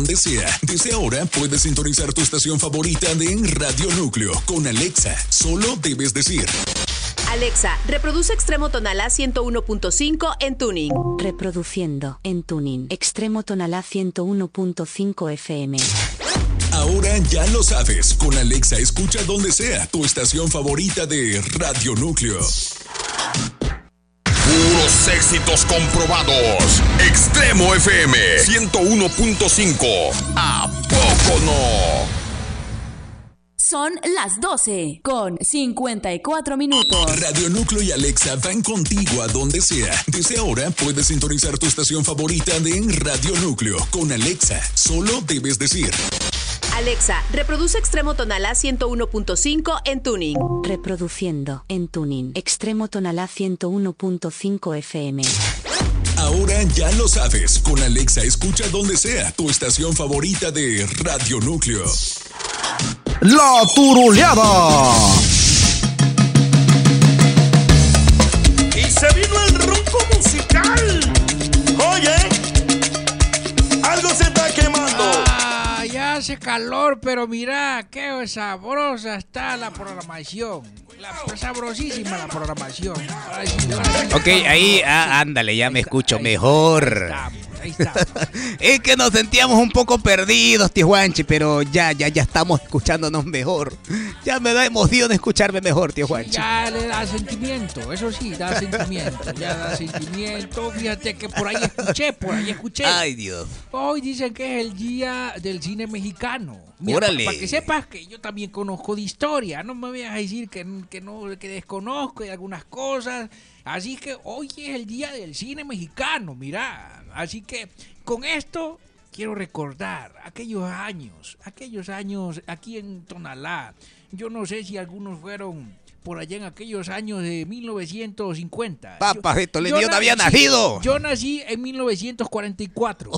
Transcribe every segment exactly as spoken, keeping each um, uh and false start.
donde sea. Desde ahora puedes sintonizar tu estación favorita de Radio Núcleo con Alexa. Solo debes decir: Alexa, reproduce Extremo Tonalá ciento uno punto cinco en tuning. Reproduciendo en tuning Extremo Tonalá ciento uno punto cinco F M. Ahora ya lo sabes, con Alexa escucha donde sea tu estación favorita de Radio Núcleo. Puros éxitos comprobados. Extremo F M ciento uno punto cinco. ¿A poco no? Son las doce con cincuenta y cuatro minutos. Radio Núcleo y Alexa van contigo a donde sea. Desde ahora puedes sintonizar tu estación favorita de Radio Núcleo con Alexa. Solo debes decir: Alexa, reproduce Extremo Tonalá ciento uno punto cinco en tuning. Reproduciendo en tuning Extremo Tonalá ciento uno punto cinco F M. Ahora ya lo sabes, con Alexa escucha donde sea tu estación favorita de Radio Núcleo. La Turuleada. Y se vino el ronco musical. Oye, algo se está quemando. Ah, ya hace calor, pero mira qué sabrosa está la programación. La, sabrosísima la programación. Ahora sí, ahora sí. Ok, ahí, ah, ándale, ya me escucho mejor. Ahí estamos, ahí estamos. Es que nos sentíamos un poco perdidos, Tijuanchi, pero ya, ya, ya estamos escuchándonos mejor. Ya me da emoción escucharme mejor, Tijuanchi. Sí, ya le da sentimiento, eso sí, da sentimiento, ya da sentimiento. Fíjate que por ahí escuché, por ahí escuché. Ay, Dios. Hoy dicen que es el día del cine mexicano. Mira, Órale. Para que sepas que yo también conozco de historia, no me vayas a decir que, que no, que desconozco de algunas cosas. Así que hoy es el día del cine mexicano, mira. Así que con esto quiero recordar aquellos años, aquellos años aquí en Tonalá. Yo no sé si algunos fueron por allá en aquellos años de mil novecientos cincuenta. Papajito, yo no había nacido. Yo nací en mil novecientos cuarenta y cuatro.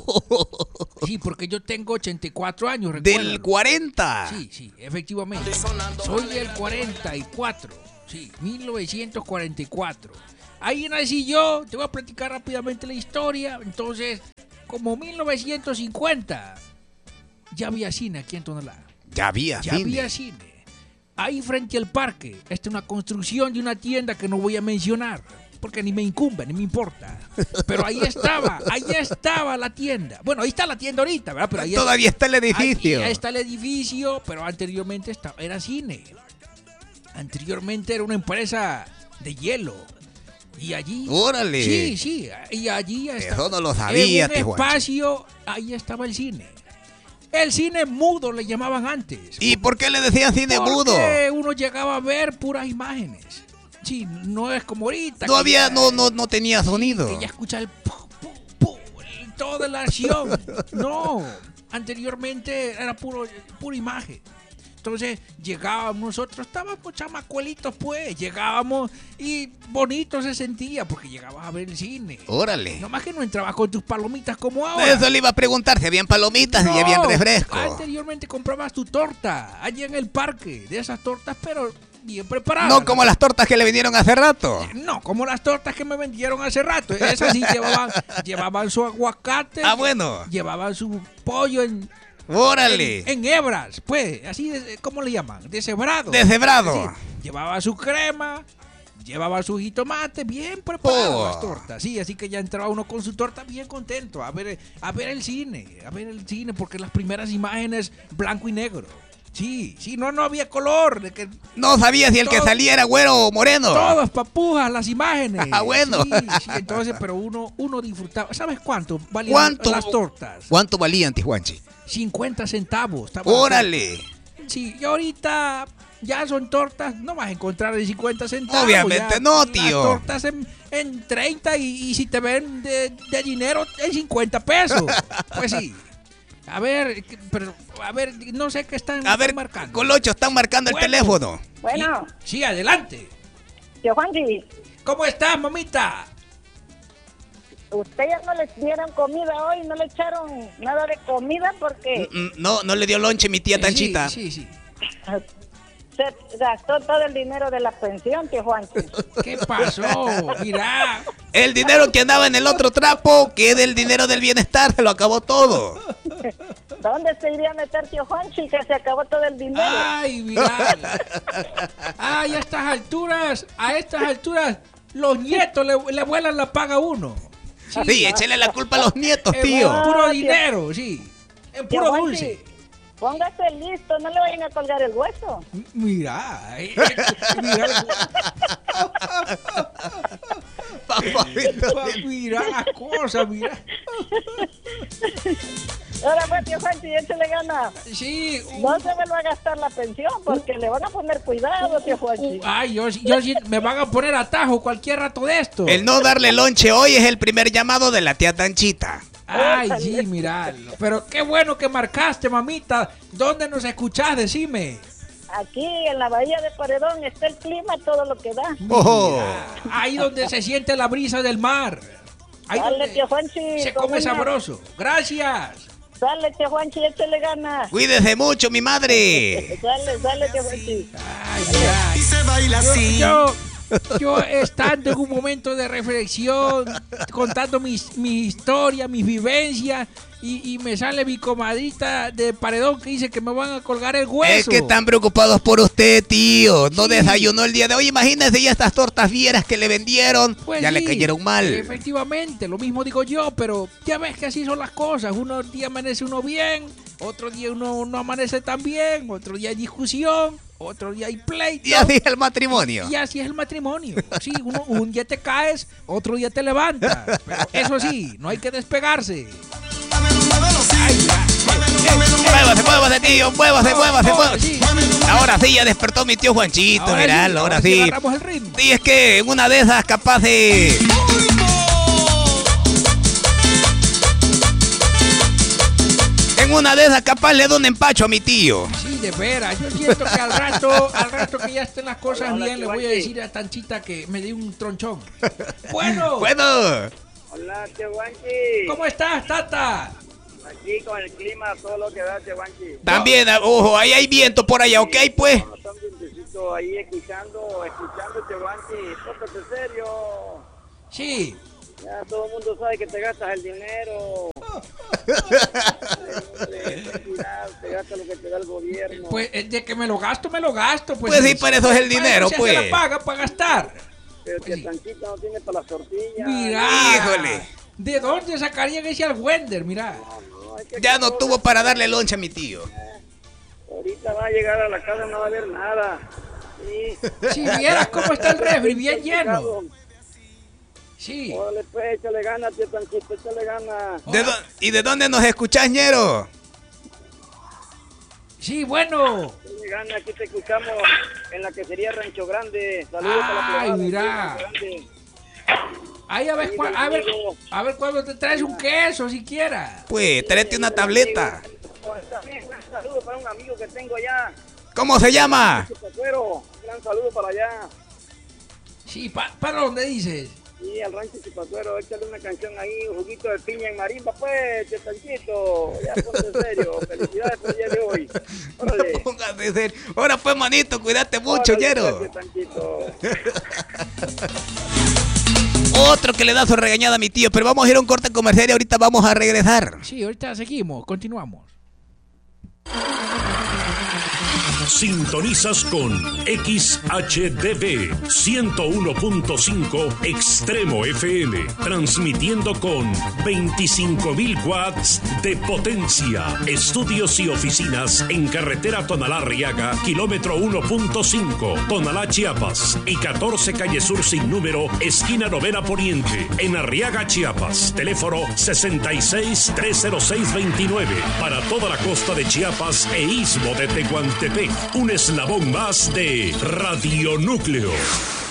Sí, porque yo tengo ochenta y cuatro años. Recuérdalo. ¿Del cuarenta? Sí, sí, efectivamente. Soy del cuarenta y cuatro. Sí, mil novecientos cuarenta y cuatro. Ahí nací yo. Te voy a platicar rápidamente la historia. Entonces, como mil novecientos cincuenta, ya había cine aquí en Tonalá. Ya había ya cine. Ya había cine. Ahí frente al parque, esta es una construcción de una tienda que no voy a mencionar, porque ni me incumbe, ni me importa. Pero ahí estaba, ahí estaba la tienda. Bueno, ahí está la tienda ahorita, ¿verdad? Pero ahí todavía está el edificio. Ahí, ahí está el edificio, pero anteriormente estaba, era cine. Anteriormente era una empresa de hielo. Y allí... ¡Órale! Sí, sí, y allí estaba. Eso no lo sabía, en un espacio, ahí estaba el cine. El cine mudo le llamaban antes. ¿Y por qué le decían cine Porque mudo? Porque uno llegaba a ver puras imágenes. Sí, no es como ahorita. No había, ya, no, no, no tenía sonido. Que ya escucha el pu, pu, pu, toda la acción. No, anteriormente era puro, pura imagen. Entonces llegábamos, nosotros estábamos chamacuelitos pues, llegábamos y bonito se sentía porque llegabas a ver el cine. Órale. Nomás que no entrabas con tus palomitas como ahora. Eso le iba a preguntar, si habían palomitas no, y habían refresco. Anteriormente comprabas tu torta allí en el parque, de esas tortas pero bien preparadas. No como las tortas que le vinieron hace rato. No, como las tortas que me vendieron hace rato. Esas sí llevaban, llevaban su aguacate. Ah, bueno. Llevaban su pollo en... ¡Órale! En, en hebras, pues, así, de, ¿cómo le llaman? Deshebrado. Deshebrado. Sí, llevaba su crema, llevaba su jitomate, bien preparado oh. las tortas. Sí, así que ya entraba uno con su torta bien contento a ver, a ver el cine, a ver el cine, porque las primeras imágenes blanco y negro. Sí, sí, no, no había color. De que no sabía si el todo, que salía era güero o moreno. Todas papujas las imágenes. Ah, bueno. Sí, sí, entonces, pero uno, uno disfrutaba. ¿Sabes cuánto valían ¿Cuánto, las tortas? ¿Cuánto valían, Tijuanchi? cincuenta centavos. ¡Órale! Sí, y ahorita ya son tortas, no vas a encontrar de cincuenta centavos. Obviamente ya, no, tío. Las tortas en, en treinta y, y si te ven de, de dinero en cincuenta pesos. Pues sí. A ver, pero, a ver, no sé qué están, a ver, están marcando. Colocho, están marcando bueno, el teléfono. Bueno. Sí, sí, adelante. Tío Juanji. ¿Cómo estás, mamita? Ustedes no les dieron comida hoy, no le echaron nada de comida porque... No, no le dio lonche mi tía Tanchita. Sí, sí, sí. Se gastó todo el dinero de la pensión, tío Juanchi. ¿Qué pasó? Mira. El dinero que andaba en el otro trapo, que es del dinero del bienestar, se lo acabó todo. ¿Dónde se iría a meter tío Juanchi que se acabó todo el dinero? Ay, mira. Ay, a estas alturas, a estas alturas, los nietos le, le vuelan la paga a uno. Sí, sí, échale la culpa a los nietos, tío. En puro dinero, sí. En puro Juanchi, dulce. Póngase listo, no le vayan a colgar el hueso. M- Mira, eh, eh, mira. Papá, Mira las cosas, mira. Ahora pues, tío Juanchi, échale gana. Sí. No se vuelva a gastar la pensión porque le van a poner cuidado, tío Juanchi. Ay, yo, yo sí me van a poner atajo cualquier rato de esto. El no darle lonche hoy es el primer llamado de la tía Tanchita. Ay, sí, mira. Pero qué bueno que marcaste, mamita. ¿Dónde nos escuchás? Decime. Aquí en la bahía de Paredón está el clima, todo lo que da. Oh. Ahí donde se siente la brisa del mar. Ahí Dale, donde tío Juanchi. se con come una- Sabroso. Gracias. Dale, tío Juanchi, échale ganas. Cuídese mucho, mi madre. Dale, dale, tío Juanchi. Ay, mira. Y se baila así. Yo, yo, yo estando en un momento de reflexión, contando mis, mi historia, mis vivencias, y, y me sale mi comadrita de Paredón que dice que me van a colgar el hueso. Es que están preocupados por usted, tío. No Sí. desayunó el día de hoy. Imagínese ya estas tortas fieras que le vendieron. Pues ya sí, le cayeron mal. Efectivamente, lo mismo digo yo, pero ya ves que así son las cosas. Uno día amanece uno bien, otro día uno no amanece tan bien, otro día hay discusión, otro día hay pleito. Y así es el matrimonio. Y así es el matrimonio. Sí, uno, un día te caes, otro día te levantas. Pero eso sí, no hay que despegarse. Ay, ya. Muévase, muévase, tío. Muévase, muévase, Oh, muévase. sí. Ahora sí, ya despertó mi tío Juanchito. Ahora Mirá, sí, ahora ahora sí sí. agarramos el ritmo. Sí, es que en una de esas capaz de... En una de esas capaz le doy un empacho a mi tío. Sí, de veras. Yo siento que al rato, al rato que ya estén las cosas Hola, bien, le voy a Chihuahua. decir a Tanchita que me dé un tronchón. Bueno, Bueno, Hola, tío Juanchi. ¿cómo estás, Tata? Aquí con el clima, todo lo que da, tío Juanchi. también, ojo, ahí hay viento por allá, ¿ok? Pues. No, están vientecito ahí escuchando, escuchando, tío Juanchi. Póngate serio. Sí. Ya todo el mundo sabe que te gastas el dinero. Cuidado, te gastas lo que te da el gobierno. Pues eh, de que me lo gasto, me lo gasto. Pues, Pues sí, para eso es el Para dinero, eso se pues. la paga para gastar. Pero que sí. Tanchita no tiene para las tortillas. Mira. Híjole. ¿De dónde sacarían ese Wender? Mira. No, hay que Ya no todo- tuvo para darle lonche a mi tío. Ahorita va a llegar a la casa, no va a haber nada. Sí. Si vieras cómo está el refri, bien lleno. Sí. Órale, pues, échale ganas, tío Tanchito, échale ganas. ¿De dó- ¿Y de dónde nos escuchás, ñero? Sí, bueno. Échale ganas, aquí te escuchamos en la que sería Rancho Grande. Saludos a la Ay, plebada, mira. Rancho Grande. Ahí a ver, cua- a ver, a ver cuándo te traes un queso siquiera. Pues, tráete una tableta. Pues, también, un saludo para un amigo que tengo allá. ¿Cómo se llama? Chipacuero. Un gran saludo para allá. Sí, pa- ¿para dónde dices? Y al rancho Chipacuero, échale una canción ahí, un juguito de piña en marimba, pues, Chetanchito. Ya ponte serio. Felicidades por el día de hoy. Órale. Póngase serio. Ahora pues, manito, cuídate mucho, Órale, ñero. pues, Chetanchito. Otro que le da su regañada a mi tío, pero vamos a ir a un corte comercial y ahorita vamos a regresar. Sí, ahorita seguimos, continuamos. Sintonizas con X H D B ciento uno punto cinco Extremo F M, transmitiendo con veinticinco mil watts de potencia. Estudios y oficinas en carretera Tonalá-Arriaga, kilómetro uno punto cinco, Tonalá, Chiapas, y catorce calle Sur sin número, esquina Novena Poniente, en Arriaga, Chiapas. Teléfono sesenta y seis, trescientos seis, veintinueve, para toda la costa de Chiapas e istmo de Tehuantepec. Un eslabón más de Radio Núcleo.